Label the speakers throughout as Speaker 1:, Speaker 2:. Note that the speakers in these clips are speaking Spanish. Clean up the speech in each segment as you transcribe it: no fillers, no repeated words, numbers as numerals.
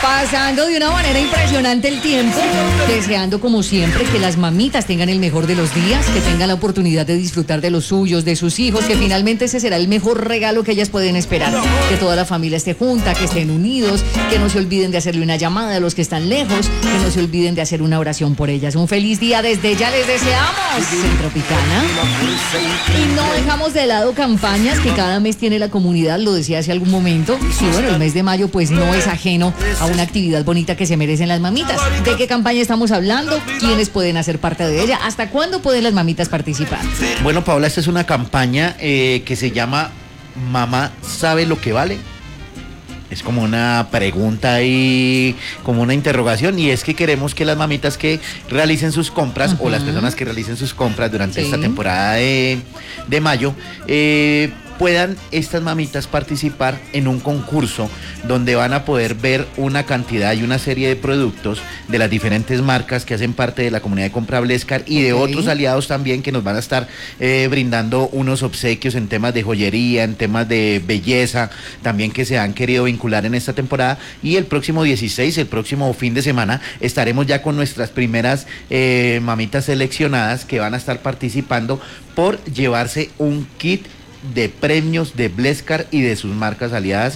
Speaker 1: Pasando de una manera impresionante el tiempo, deseando como siempre que las mamitas tengan el mejor de los días, que tengan la oportunidad de disfrutar de los suyos, de sus hijos, que finalmente ese será el mejor regalo que ellas pueden esperar. Que toda la familia esté junta, que estén unidos, que no se olviden de hacerle una llamada a los que están lejos, que no se olviden de hacer una oración por ellas. Un feliz día desde ya les deseamos, Centropicana. Y no dejamos de lado campañas que cada mes tiene la comunidad, lo decía hace algún momento. Y bueno, el mes de mayo pues no es ajeno a una actividad bonita que se merecen las mamitas. ¿De qué campaña estamos hablando? ¿Quiénes pueden hacer parte de ella? ¿Hasta cuándo pueden las mamitas participar?
Speaker 2: Bueno, Paola, esta es una campaña que se llama Mamá sabe lo que vale. Es como una pregunta y como una interrogación, y es que queremos que las mamitas que realicen sus compras o las personas que realicen sus compras durante esta temporada de mayo puedan estas mamitas participar en un concurso donde van a poder ver una cantidad y una serie de productos de las diferentes marcas que hacen parte de la comunidad de compra Blescar y de otros aliados también que nos van a estar brindando unos obsequios en temas de joyería, en temas de belleza, también que se han querido vincular en esta temporada. Y el próximo 16, el próximo fin de semana, estaremos ya con nuestras primeras mamitas seleccionadas que van a estar participando por llevarse un kit de premios de Blescar y de sus marcas aliadas,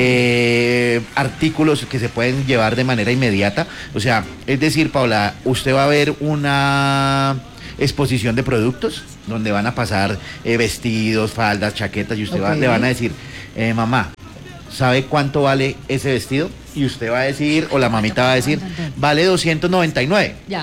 Speaker 2: artículos que se pueden llevar de manera inmediata. O sea, es decir, Paola, usted va a ver una exposición de productos donde van a pasar vestidos, faldas, chaquetas, y usted le van a decir, mamá, ¿sabe cuánto vale ese vestido? Y usted va a decir, o la mamita va a decir, vale 299. Ya.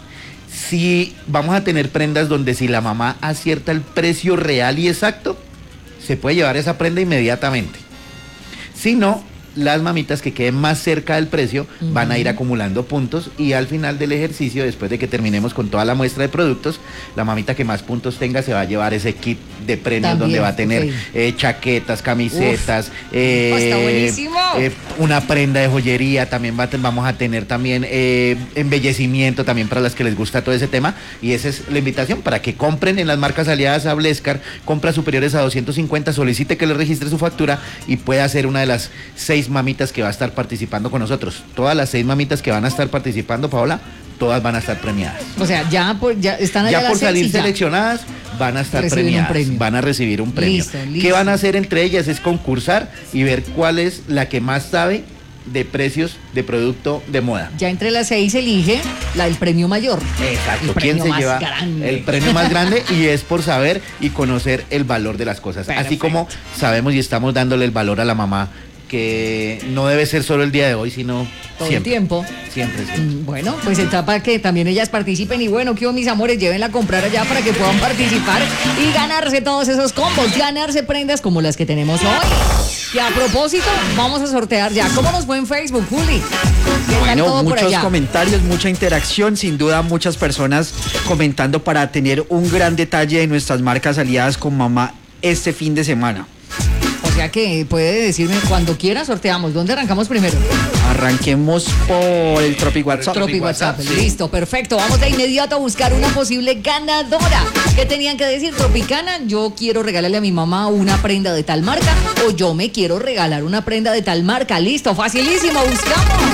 Speaker 2: Si vamos a tener prendas donde si la mamá acierta el precio real y exacto, se puede llevar esa prenda inmediatamente. Si no, las mamitas que queden más cerca del precio van a ir acumulando puntos, y al final del ejercicio, después de que terminemos con toda la muestra de productos, la mamita que más puntos tenga se va a llevar ese kit de premios también, donde va a tener chaquetas, camisetas,
Speaker 1: está buenísimo.
Speaker 2: Una prenda de joyería, también vamos a tener también embellecimiento también para las que les gusta todo ese tema, y esa es la invitación para que compren en las marcas aliadas a Blescar, compras superiores a 250, solicite que le registre su factura y pueda ser una de las 6 mamitas que va a estar participando con nosotros. Todas las 6 mamitas que van a estar participando, Paola, todas van a estar premiadas.
Speaker 1: O sea, ya están allá
Speaker 2: ya por salir seleccionadas, van a estar premiadas, van a recibir un premio. Listo. ¿Qué van a hacer entre ellas? Es concursar y ver cuál es la que más sabe de precios de producto de moda.
Speaker 1: Ya entre las 6 elige el premio mayor.
Speaker 2: Exacto. ¿Quién se lleva el premio más grande? Y es por saber y conocer el valor de las cosas. Perfecto. Así como sabemos y estamos dándole el valor a la mamá, que no debe ser solo el día de hoy, sino
Speaker 1: todo
Speaker 2: siempre,
Speaker 1: el tiempo.
Speaker 2: Siempre.
Speaker 1: Bueno, pues está para que también ellas participen. Y bueno, que mis amores, llévenla a comprar allá para que puedan participar y ganarse todos esos combos, ganarse prendas como las que tenemos hoy. Y a propósito, vamos a sortear ya. ¿Cómo nos fue en Facebook, Juli?
Speaker 3: Bueno, muchos comentarios, mucha interacción, sin duda muchas personas comentando para tener un gran detalle de nuestras marcas aliadas con mamá este fin de semana.
Speaker 1: O sea que puede decirme cuando quiera sorteamos. ¿Dónde arrancamos primero?
Speaker 3: Arranquemos por el Tropic WhatsApp.
Speaker 1: Tropic WhatsApp, sí. Listo, perfecto. Vamos de inmediato a buscar una posible ganadora. ¿Qué tenían que decir? Tropicana, yo quiero regalarle a mi mamá una prenda de tal marca, o yo me quiero regalar una prenda de tal marca. Listo, facilísimo, buscamos.